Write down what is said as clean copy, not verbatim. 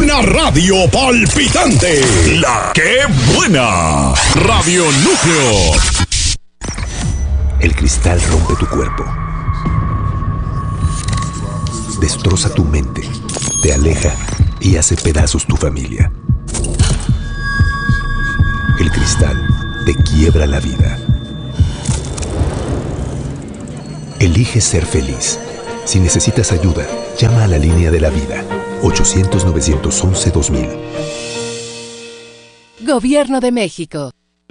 Una radio palpitante. La que buena. Radio Núcleo. El cristal rompe tu cuerpo. Destroza tu mente. Te aleja y hace pedazos tu familia. El cristal te quiebra la vida. Elige ser feliz. Si necesitas ayuda, llama a la línea de la vida. 800-911-2000. Gobierno de México.